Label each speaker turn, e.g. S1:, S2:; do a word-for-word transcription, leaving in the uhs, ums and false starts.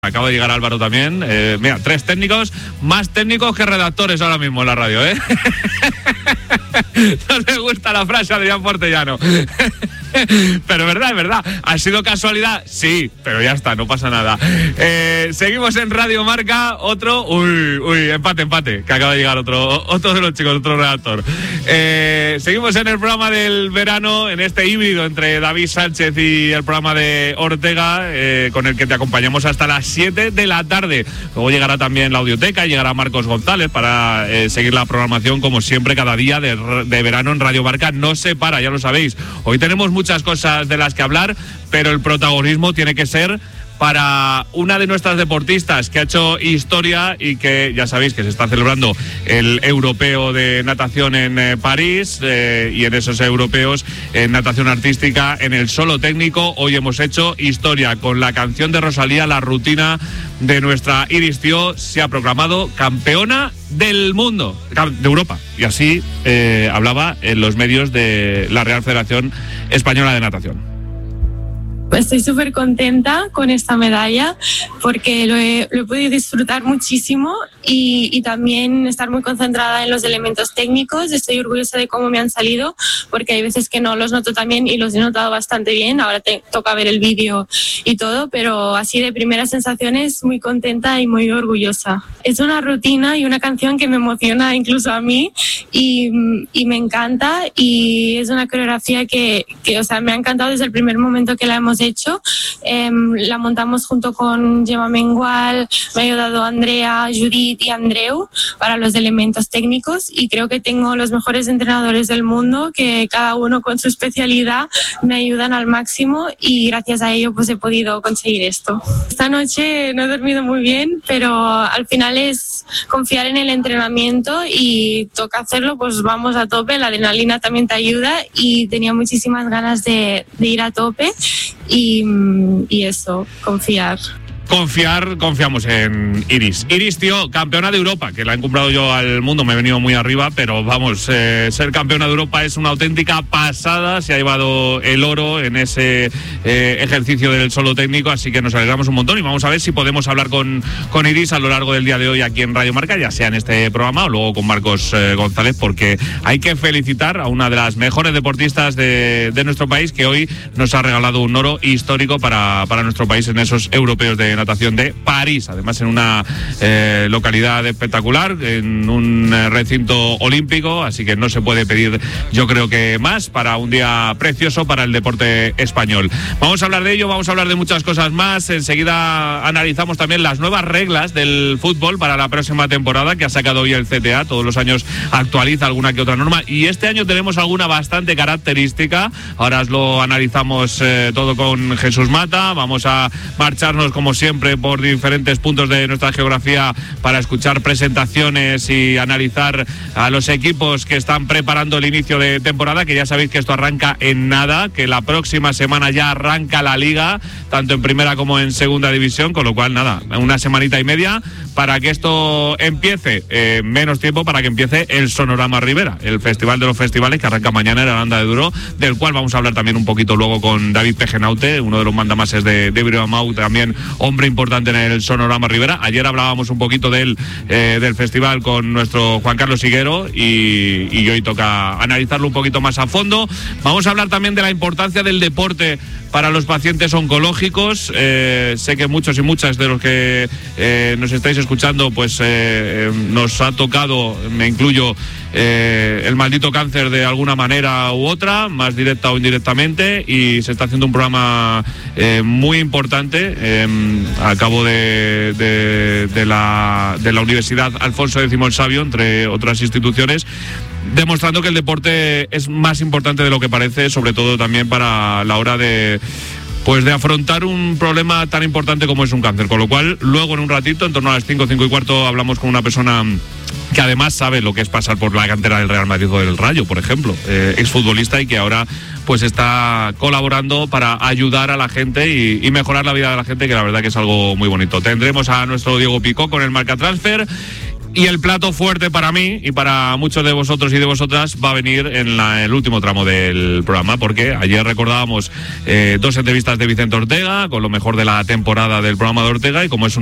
S1: Acaba de llegar Álvaro también. Eh, mira, tres técnicos, más técnicos que redactores ahora mismo en la radio, ¿eh? No le gusta la frase a Adrián Portellano. Pero verdad, es verdad. ¿Ha sido casualidad? Sí, pero ya está, no pasa nada. Eh, seguimos en Radio Marca. Otro, uy, uy, empate, empate, que acaba de llegar otro, otro de los chicos, otro redactor. Eh, seguimos en el programa del verano, en este híbrido entre David Sánchez y el programa de Ortega, eh, con el que te acompañamos hasta las siete de la tarde. Luego llegará también la audioteca, llegará Marcos González para eh, seguir la programación, como siempre, cada día de, de verano en Radio Marca. No se para, ya lo sabéis. Hoy tenemos muchas cosas de las que hablar, pero el protagonismo tiene que ser para una de nuestras deportistas que ha hecho historia y que ya sabéis que se está celebrando el europeo de natación en eh, París eh, y en esos europeos en natación artística en el solo técnico. Hoy hemos hecho historia con la canción de Rosalía, la rutina de nuestra Iris Tío. Se ha proclamado campeona del mundo, de Europa, y así eh, hablaba en los medios de la Real Federación Española de Natación.
S2: Estoy súper contenta con esta medalla porque lo he, lo he podido disfrutar muchísimo y, y también estar muy concentrada en los elementos técnicos. Estoy orgullosa de cómo me han salido porque hay veces que no los noto tan bien y los he notado bastante bien. Ahora te toca ver el vídeo y todo, pero así de primeras sensaciones muy contenta y muy orgullosa. Es una rutina y una canción que me emociona incluso a mí y, y me encanta, y es una coreografía que, que o sea, me ha encantado desde el primer momento que la hemos hecho. Eh, la montamos junto con Gemma Mengual, me ha ayudado Andrea, Judith y Andreu para los elementos técnicos, y creo que tengo los mejores entrenadores del mundo que cada uno con su especialidad me ayudan al máximo, y gracias a ello pues he podido conseguir esto. Esta noche no he dormido muy bien, pero al final es confiar en el entrenamiento y toca hacerlo, pues vamos a tope. La adrenalina también te ayuda y tenía muchísimas ganas de, de ir a tope. Y, y eso, confiar.
S1: Confiar, confiamos en Iris. Iris Tío, campeona de Europa, que la he encumbrado yo al mundo, me he venido muy arriba, pero vamos, eh, ser campeona de Europa es una auténtica pasada. Se ha llevado el oro en ese eh, ejercicio del solo técnico, así que nos alegramos un montón y vamos a ver si podemos hablar con, con Iris a lo largo del día de hoy aquí en Radio Marca, ya sea en este programa o luego con Marcos eh, González, porque hay que felicitar a una de las mejores deportistas de, de nuestro país, que hoy nos ha regalado un oro histórico para, para nuestro país en esos europeos de natación de París, además en una eh, localidad espectacular, en un eh, recinto olímpico, así que no se puede pedir, yo creo que más, para un día precioso para el deporte español. Vamos a hablar de ello, vamos a hablar de muchas cosas más. Enseguida analizamos también las nuevas reglas del fútbol para la próxima temporada que ha sacado hoy el C T A. Todos los años actualiza alguna que otra norma y este año tenemos alguna bastante característica. Ahora os lo analizamos eh, todo con Jesús Mata. Vamos a marcharnos como siempre por diferentes puntos de nuestra geografía para escuchar presentaciones y analizar a los equipos que están preparando el inicio de temporada, que ya sabéis que esto arranca en nada, que la próxima semana ya arranca la liga, tanto en primera como en segunda división, con lo cual nada, una semanita y media para que esto empiece, eh, menos tiempo para que empiece el Sonorama Ribera, el festival de los festivales que arranca mañana en Aranda de Duero, del cual vamos a hablar también un poquito luego con David Pejenaute, uno de los mandamases de, de Briomau, también hombre importante en el Sonorama Ribera. Ayer hablábamos un poquito de él, eh, del festival con nuestro Juan Carlos Higuero y, y hoy toca analizarlo un poquito más a fondo. Vamos a hablar también de la importancia del deporte para los pacientes oncológicos. Eh, sé que muchos y muchas de los que eh, nos estáis escuchando pues eh, nos ha tocado, me incluyo, eh, el maldito cáncer de alguna manera u otra, más directa o indirectamente, y se está haciendo un programa eh, muy importante eh, a cabo de, de, de, la, de la Universidad Alfonso X el Sabio, entre otras instituciones, demostrando que el deporte es más importante de lo que parece, sobre todo también para la hora de pues de afrontar un problema tan importante como es un cáncer. Con lo cual, luego en un ratito, en torno a las cinco, cinco y cuarto, hablamos con una persona que además sabe lo que es pasar por la cantera del Real Madrid o del Rayo, por ejemplo, eh, exfutbolista, y que ahora pues está colaborando para ayudar a la gente y, y mejorar la vida de la gente, que la verdad que es algo muy bonito. Tendremos a nuestro Diego Picó con el Marca Transfer. Y el plato fuerte para mí y para muchos de vosotros y de vosotras va a venir en la, el último tramo del programa, porque ayer recordábamos eh, dos entrevistas de Vicente Ortega con lo mejor de la temporada del programa de Ortega, y como es